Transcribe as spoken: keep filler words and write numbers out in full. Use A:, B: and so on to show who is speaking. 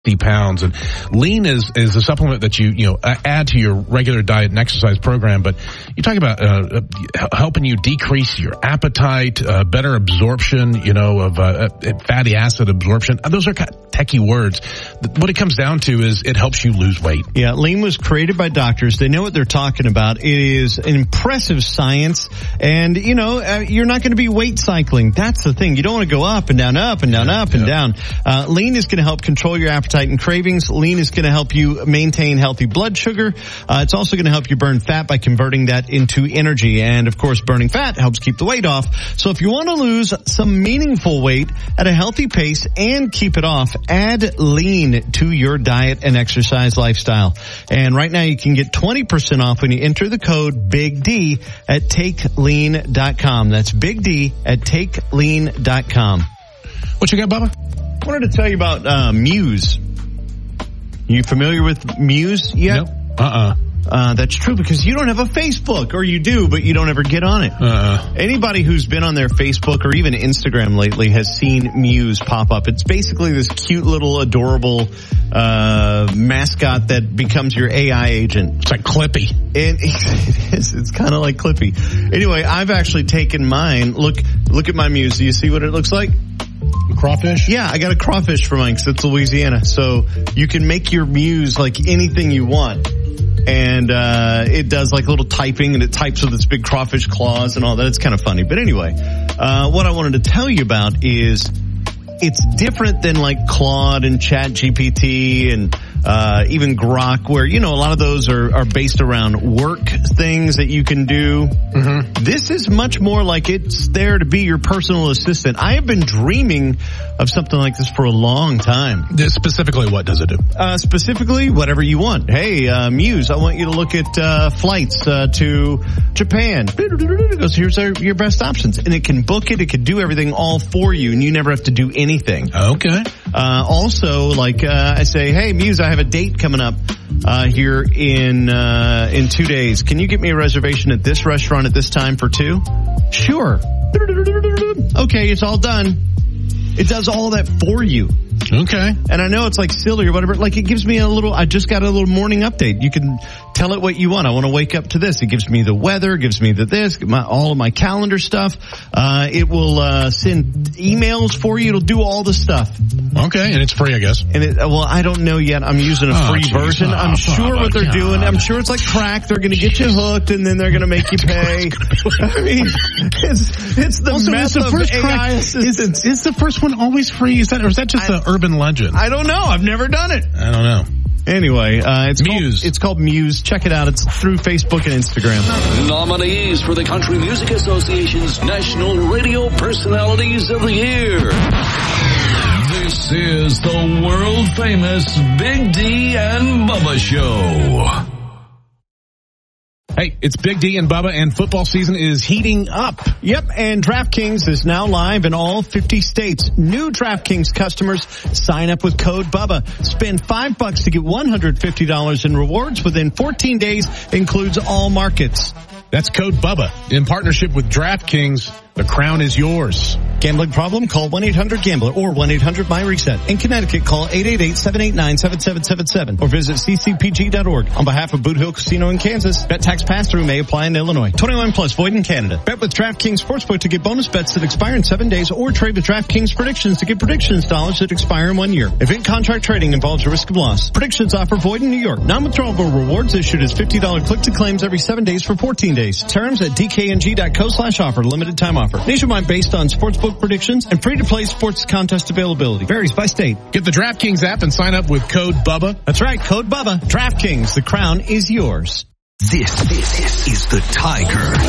A: pounds. And lean is, is a supplement that you, you know, add to your regular diet and exercise program. But you talk about, uh, helping you decrease your appetite, uh, better absorption, you know, of, uh, fatty acid absorption. Those are kind of techie words. What it comes down to is it helps you lose weight.
B: Yeah. Lean was created by doctors. They know what they're talking about. It is an impressive science. And, you know, uh, you're not going to be weight cycling. That's the thing. You don't want to go up and down, up and down, up and down. Uh, lean is going to help control your appetite and cravings. Lean is going to help you maintain healthy blood sugar. Uh, it's also going to help you burn fat by converting that into energy. And of course, burning fat helps keep the weight off. So if you want to lose some meaningful weight at a healthy pace and keep it off, add lean to your diet and exercise lifestyle. And right now you can get twenty percent off when you enter the code Big D at take lean dot com. That's Big D at take lean dot com.
A: What you got, Bubba?
B: I wanted to tell you about uh, Muse. You familiar with Muse yet?
A: Nope. Uh-uh.
B: Uh, that's true because you don't have a Facebook, or you do, but you don't ever get on it.
A: Uh-uh.
B: Anybody who's been on their Facebook or even Instagram lately has seen Muse pop up. It's basically this cute little adorable uh mascot that becomes your A I agent.
A: It's like Clippy.
B: And it is. It's kind of like Clippy. Anyway, I've actually taken mine. Look, look at my Muse. Do you see what it looks like?
A: Crawfish?
B: Yeah, I got a crawfish for mine because it's Louisiana. So you can make your Muse like anything you want. And uh it does like little typing, and it types with its big crawfish claws and all that. It's kind of funny. But anyway, uh what I wanted to tell you about is it's different than like Claude and Chat G P T and uh even Grok, where, you know, a lot of those are, are based around work things that you can do. Mm-hmm. This is much more like it's there to be your personal assistant. I have been dreaming of something like this for a long time.
A: Specifically, what does it do?
B: Uh, specifically, whatever you want. Hey, uh, Muse, I want you to look at, uh, flights, uh, to Japan. It goes, here's our, your best options. And it can book it. It can do everything all for you, and you never have to do anything.
A: Okay.
B: Uh, also, like, uh, I say, hey, Muse, I have a date coming up, uh, here in, uh, in two days. Can you get me a reservation at this restaurant at this time for two? Sure. Okay, it's all done. It does all that for you.
A: Okay.
B: And I know it's like silly or whatever. Like, it gives me a little, I just got a little morning update. You can tell it what you want. I want to wake up to this. It gives me the weather, gives me the this, my, all of my calendar stuff. Uh, it will, uh, send emails for you. It'll do all the stuff.
A: Okay. And it's free, I guess.
B: And it, well, I don't know yet. I'm using a
A: oh,
B: free
A: geez.
B: version.
A: Oh,
B: I'm sure
A: oh,
B: what they're
A: God.
B: doing. I'm sure it's like crack. They're going to get you hooked, and then they're going to make you pay. I mean, it's, it's the
A: also,
B: mess
A: the
B: of
A: first
B: A I assistance.
A: Is, is the first one always free? Is that, or is that just an urban legend?
B: I don't know. I've never done it.
A: I don't know.
B: Anyway, uh, it's
A: Muse.
B: Called, it's called Muse. Check it out. It's through Facebook and Instagram.
C: Nominees for the Country Music Association's National Radio Personalities of the Year. This is the world-famous Big D and Bubba Show.
A: Hey, it's Big D and Bubba, and football season is heating up.
B: Yep, and DraftKings is now live in all fifty states. New DraftKings customers sign up with code Bubba. Spend five bucks to get one hundred fifty dollars in rewards within fourteen days. Includes all markets.
A: That's code Bubba. In partnership with DraftKings, the crown is yours.
B: Gambling problem? Call one eight hundred gambler or one eight hundred my reset. In Connecticut, call eight eight eight, seven eight nine, seven seven seven seven or visit c c p g dot org. On behalf of Boot Hill Casino in Kansas, bet tax pass-through may apply in Illinois. twenty-one plus, void in Canada. Bet with DraftKings Sportsbook to get bonus bets that expire in seven days, or trade with DraftKings Predictions to get predictions dollars that expire in one year. Event contract trading involves a risk of loss. Predictions offer void in New York. Non-withdrawable rewards issued as fifty dollars click-to-claims every seven days for fourteen days. Terms at d k n g dot co slash offer. Limited time offer. Nationwide based on sportsbook predictions and free-to-play sports contest availability. Varies by state.
A: Get the DraftKings app and sign up with code Bubba.
B: That's right, code Bubba. DraftKings, the crown is yours.
D: This, this is the Tiger